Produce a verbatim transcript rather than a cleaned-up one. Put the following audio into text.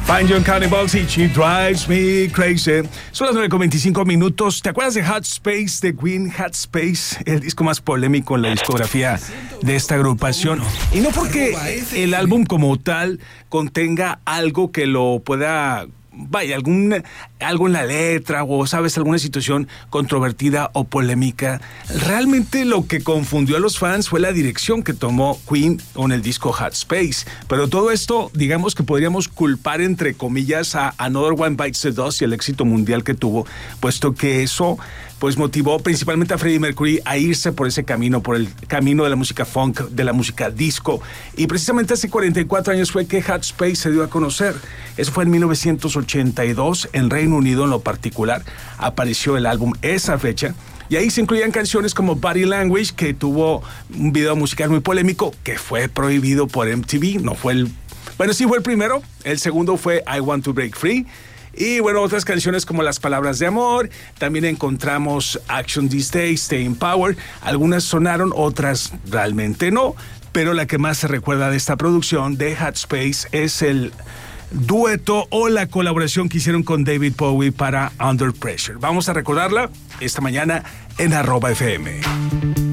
Fine Young Cannibals y She Drives Me Crazy. Son las nueve con veinticinco minutos. ¿Te acuerdas de Hot Space, de Queen? Hot Space, el disco más polémico en la discografía de esta agrupación. Y no porque el álbum como tal contenga algo que lo pueda... Vaya, algún, algo en la letra o, ¿sabes?, alguna situación controvertida o polémica. Realmente lo que confundió a los fans fue la dirección que tomó Queen con el disco Hot Space. Pero todo esto, digamos que podríamos culpar, entre comillas, a Another One Bites the Dust y el éxito mundial que tuvo, puesto que eso pues motivó principalmente a Freddie Mercury a irse por ese camino, por el camino de la música funk, de la música disco. Y precisamente hace cuarenta y cuatro años fue que Hot Space se dio a conocer. Eso fue en mil novecientos ochenta y dos, en Reino Unido en lo particular, apareció el álbum esa fecha. Y ahí se incluían canciones como Body Language, que tuvo un video musical muy polémico, que fue prohibido por M T V. No fue el... Bueno, sí fue el primero. El segundo fue I Want to Break Free. Y bueno, otras canciones como Las Palabras de Amor. También encontramos Action These Days, Stay in Power. Algunas sonaron, otras realmente no. Pero la que más se recuerda de esta producción de Hot Space es el dueto o la colaboración que hicieron con David Bowie para Under Pressure. Vamos a recordarla esta mañana en arroba F M.